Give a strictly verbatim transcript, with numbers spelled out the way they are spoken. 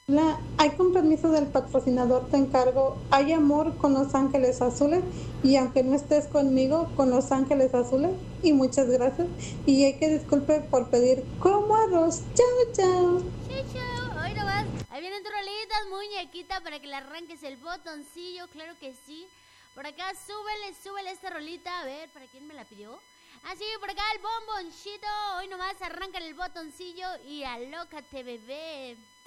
La, hay con permiso del patrocinador, te encargo, hay amor con Los Ángeles Azules y aunque no estés conmigo, con Los Ángeles Azules y muchas gracias y hay que disculpe por pedir como arroz. Chao, chao. Chuchu, hoy nomás. Ahí vienen tus rolitas, muñequita, para que le arranques el botoncillo, claro que sí. Por acá, súbele, súbele esta rolita. A ver, ¿para quién me la pidió? Ah, sí, por acá el bomboncito. Hoy nomás arrancan el botoncillo y alócate, bebé.